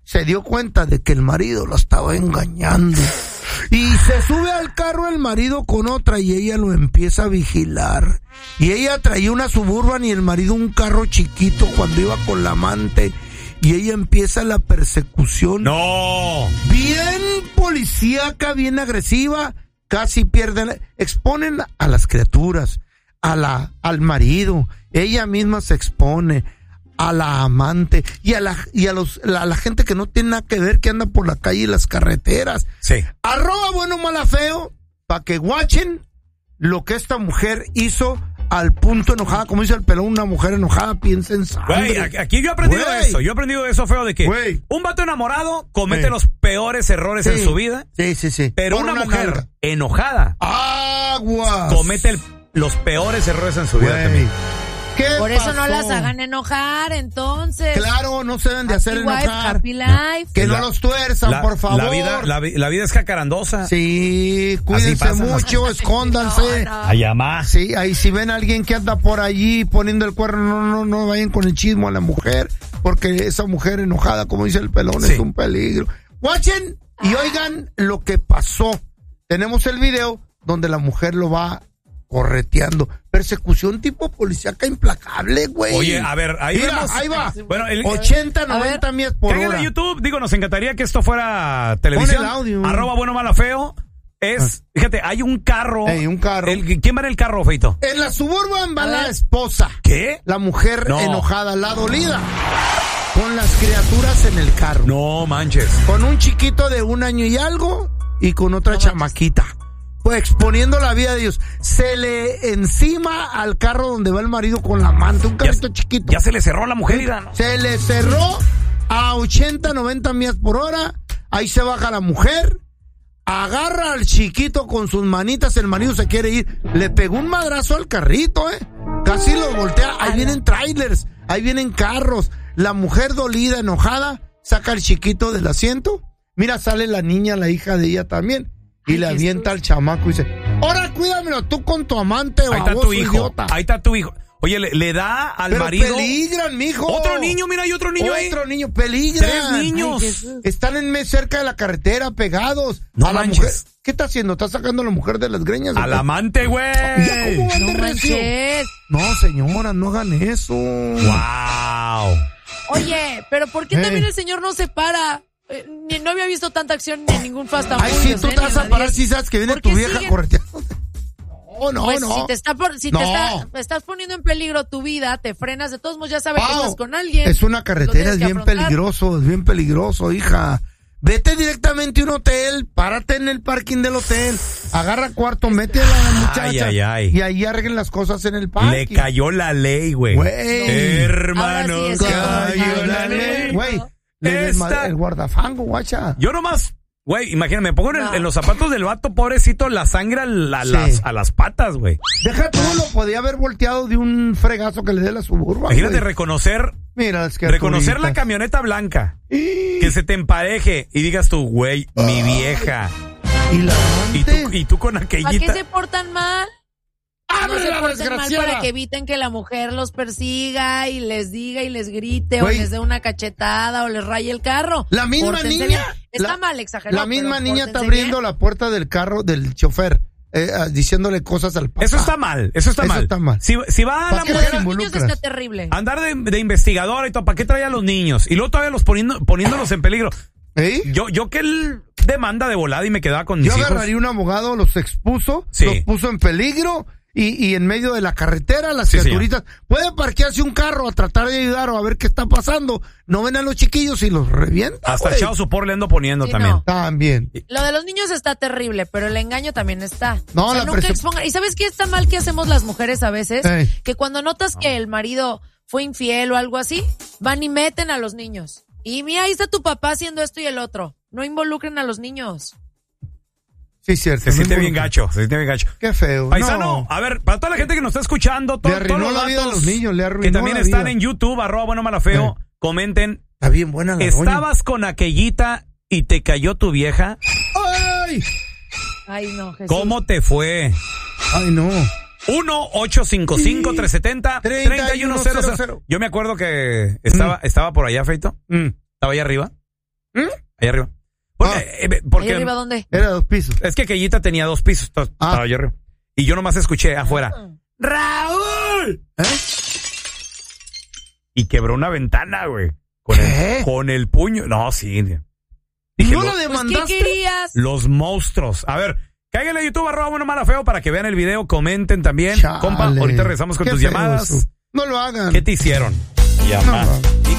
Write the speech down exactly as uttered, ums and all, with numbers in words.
se dio cuenta de que el marido la estaba engañando. Y se sube al carro el marido con otra y ella lo empieza a vigilar. Y ella traía una Suburban y el marido un carro chiquito cuando iba con la amante. Y ella empieza la persecución. ¡No! Bien policíaca, bien agresiva. Casi pierden, exponen a las criaturas, a la, al marido. Ella misma se expone. A la amante y a la y a los a la gente que no tiene nada que ver, que anda por la calle y las carreteras. Sí. Arroba bueno mala feo para que guachen lo que esta mujer hizo al punto enojada, como dice el pelón, una mujer enojada piensa en sangre. Güey, aquí yo he aprendido Güey. eso, yo he aprendido eso, feo, de que Güey. un vato enamorado comete Sí. los peores errores Sí. en su vida, Sí, sí, sí. pero Pon una, una mujer nalga. enojada Aguas. comete el- los peores errores en su vida Güey. también. ¿Qué Por eso no pasó? las hagan enojar, entonces. Claro, no se deben de hacer Happy wife, enojar. happy life. Que no La- los tuerzan, La, por favor. la vida, la, vi- la vida es jacarandosa. Sí, cuídense pasan las mucho, escóndanse. No, no. Allá más. Sí, ahí si ven a alguien que anda por allí poniendo el cuerno, no, no, no vayan con el chismo a la mujer, porque esa mujer enojada, como dice el pelón, Sí. es un peligro. Watchen y oigan lo que pasó. Tenemos el video donde la mujer lo va correteando. Persecución tipo policíaca implacable, güey. Oye, a ver, ahí Mira, vemos. ahí va. Bueno, el, ochenta, A noventa ver. millas por Cáiganle hora. a YouTube, digo, nos encantaría que esto fuera televisión. Pon el audio. Arroba bueno mala feo. Es, fíjate, hay un carro. Ey, un carro. El- ¿Quién va en el carro, Feito? En la Suburban va A la ver. esposa. ¿Qué? La mujer No. enojada, la dolida. Con las criaturas en el carro. No manches. Con un chiquito de un año y algo y con otra chamaquita. Pues exponiendo la vida de Dios. Se le encima al carro donde va el marido con la amante, un carrito Ya- chiquito. Ya se le cerró a la mujer, mira, ¿no? Se le cerró a ochenta, noventa millas por hora. Ahí se baja la mujer. Agarra al chiquito con sus manitas. El marido se quiere ir. Le pegó un madrazo al carrito, ¿eh? Casi lo voltea. Ahí vienen trailers. Ahí vienen carros. La mujer dolida, enojada, saca al chiquito del asiento. Mira, sale la niña, la hija de ella también. Y Ay, le Jesús. avienta al chamaco y dice: ahora cuídamelo tú con tu amante, Ahí está baboso tu hijo. idiota. Ahí está tu hijo. Oye, le, le da al Pero marido. peligran, mijo. Otro niño, mira, hay otro niño ahí. Otro niño, peligran. Tres niños. Ay, Jesús. Están en mes cerca de la carretera, pegados. No a la manches. mujer. ¿Qué está haciendo? ¿Está sacando a la mujer de las greñas? Al amante, güey. Mira cómo anda No recio. manches. No, señora, no hagan eso. Wow. Oye, pero ¿por qué Ey. también el señor no se para? Eh, ni, no había visto tanta acción en ningún Fast and Ay, Furious, si tú ¿eh? te Ni vas en a la parar, diez. si sabes que viene ¿Por tu qué vieja siguen? correteando. No, no, Pues no. si te está por, si No. te está, estás poniendo en peligro tu vida, te frenas, de todos modos ya sabes que Pau, estás con alguien. es una Lo carretera, tienes es que bien afrontar. peligroso, es bien peligroso, hija. Vete directamente a un hotel, párate en el parking del hotel, agarra cuarto, mete a la muchacha Ay, ay, ay. y ahí arreglen las cosas en el parking. Le cayó la ley, güey. Güey. Hermano, Ahora sí es cayó cierto. la Ay, ley. Güey, le Esta- desmadra el guardafango, guacha. Yo nomás, güey, imagínate, me pongo en, el- No. en los zapatos del vato, pobrecito, la sangre a, la- Sí. las, a las patas, güey. Deja tú, lo podía haber volteado de un fregazo que le dé la Suburban. Imagínate güey. reconocer, Mira, es que reconocer la camioneta blanca, que se te empareje y digas tú, güey, mi vieja. Y la Y tú, y tú con ¿Para qué aquellita. se portan mal? No ¡Ábrele se la porten mal desgraciada! para que eviten que la mujer los persiga y les diga y les grite Güey. o les dé una cachetada o les raye el carro. La misma Pórtense niña. bien. Está la- mal exagerado. La misma pero niña está pórtense abriendo bien. la puerta del carro del chofer, eh, ah, diciéndole cosas al papá. Eso está mal, eso está Eso mal. está mal. Si, si va ¿Para la qué Lo de mujer los niños involucras? está terrible. a andar de, de investigadora y todo, ¿para qué trae a los niños? Y luego todavía los poniendo, poniéndolos en peligro. ¿Eh? Yo, yo que él demanda de volada y me quedaba con mis Yo hijos. agarraría un abogado, los expuso, Sí. los puso en peligro y, y en medio de la carretera las Sí, criaturitas puede parquearse un carro a tratar de ayudar o a ver qué está pasando. No ven a los chiquillos y los revienta. Hasta güey. Chao Supor le ando poniendo Sí, también. no. También. Lo de los niños está terrible, pero el engaño también está. No, O sea, la nunca percep- expongan. ¿Y sabes qué está mal que hacemos las mujeres a veces? Ey. Que cuando notas que el marido fue infiel o algo así, van y meten a los niños. Y mira, ahí está tu papá haciendo esto y el otro. No involucren a los niños. Sí, cierto. Se no siente bien involucra. gacho, se siente bien gacho. Qué feo. Paisano, No. a ver, para toda la gente que nos está escuchando, to- Le arruinó todos los la vida a vatos los niños, le arruinó que también la están vida. en YouTube, arroba bueno mala feo, Eh. comenten. Está bien buena la roña. ¿Estabas con aquellita y te cayó tu vieja? ¡Ay! Ay, no, Jesús. ¿Cómo te fue? ¡Ay, no! uno ocho cinco cinco tres siete cero tres uno cero cero. Yo me acuerdo que estaba, estaba por allá, Feito. Mm. Estaba allá arriba. ¿Mm? Ahí arriba. Porque, Ah. eh, porque ¿Ahí arriba dónde? Era dos pisos. es que Quellita tenía dos pisos. Entonces, Ah. estaba yo arriba. Y yo nomás escuché afuera. Ah. ¡Raúl! ¿Eh? Y quebró una ventana, güey. Con ¿Qué? el, con el puño. No, sí. Dije, ¿No lo- la Pues, ¿qué demandaste? querías? los monstruos. A ver, cáiganle a YouTube, arroba bueno mala feo, para que vean el video, comenten también. Chale. Compa, ahorita regresamos con Qué tus feo llamadas. eso. No lo hagan. ¿Qué te hicieron? No, Llama. no.